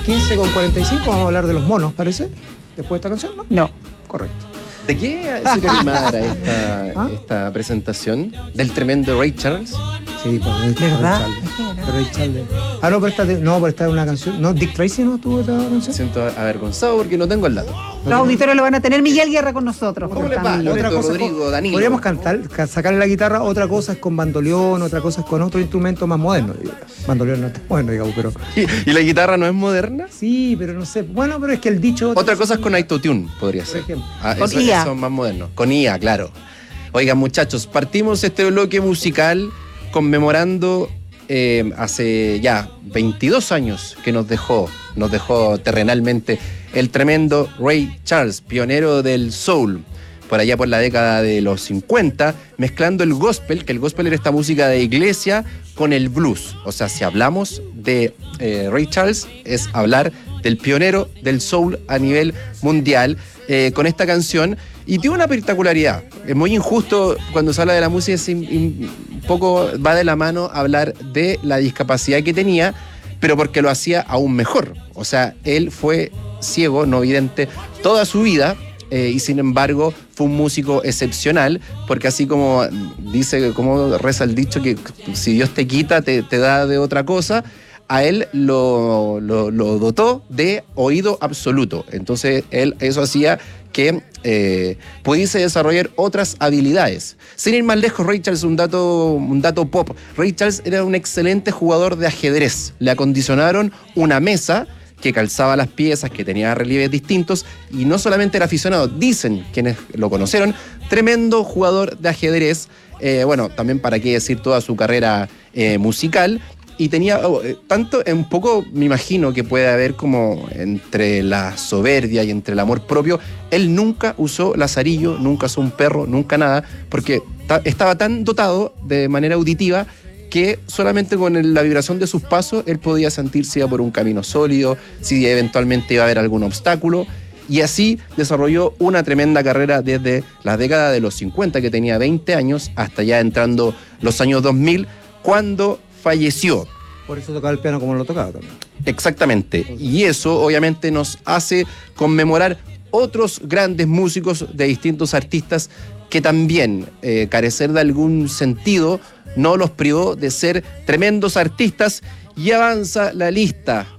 15:45 vamos a hablar de los monos, parece, después de esta canción, ¿no? No. Correcto. ¿De qué se animara esta presentación? ¿Del tremendo Ray Charles? Sí, pues ¿verdad? Ray Charles. Ah, no, pero esta es una canción. No, Dick Tracy no tuvo esta Me canción. siento avergonzado porque no tengo el dato. Los auditores lo van a tener. Miguel Guerra con nosotros. ¿Cómo les va? Otra cosa Rodrigo, Danilo. podríamos cantar, sacarle la guitarra, otra cosa es con bandoleón, otra cosa es con otro instrumento más moderno. Bandoleón no es bueno, digamos, pero. ¿Y la guitarra no es moderna? Sí, pero no sé. Bueno, pero es que el dicho. Otra cosa es con autotune, podría ser. ejemplo. Con IA. Eso es más moderno. Con IA, claro. Oigan, muchachos, partimos este bloque musical conmemorando hace ya 22 años que nos dejó terrenalmente el tremendo Ray Charles, pionero del soul, por allá por la década de los 50, mezclando el gospel, que el gospel era esta música de iglesia, con el blues. O sea, si hablamos de Ray Charles, es hablar del pionero del soul a nivel mundial, con esta canción. Y tiene una particularidad. Es muy injusto cuando se habla de la música, un poco va de la mano hablar de la discapacidad que tenía, pero porque lo hacía aún mejor. O sea, él fue ciego, no vidente, toda su vida, y sin embargo fue un músico excepcional, porque así como dice, como reza el dicho, que si Dios te quita, te da de otra cosa, a él lo dotó de oído absoluto. Entonces eso hacía que pudiese desarrollar otras habilidades. Sin ir más lejos, Ray Charles, un dato pop. Ray Charles era un excelente jugador de ajedrez. Le acondicionaron una mesa que calzaba las piezas, que tenía relieves distintos, y no solamente era aficionado, dicen quienes lo conocieron, tremendo jugador de ajedrez. Bueno, también para qué decir toda su carrera musical. Y tenía tanto, un poco me imagino que puede haber como entre la soberbia y entre el amor propio, él nunca usó lazarillo, nunca usó un perro, nunca nada, porque estaba tan dotado de manera auditiva que solamente con la vibración de sus pasos él podía sentir si iba por un camino sólido, si eventualmente iba a haber algún obstáculo, y así desarrolló una tremenda carrera desde la década de los 50, que tenía 20 años, hasta ya entrando los años 2000, cuando falleció. Por eso tocaba el piano como lo tocaba también. Exactamente. Y eso obviamente nos hace conmemorar otros grandes músicos de distintos artistas que también, carecer de algún sentido, no los privó de ser tremendos artistas. Y avanza la lista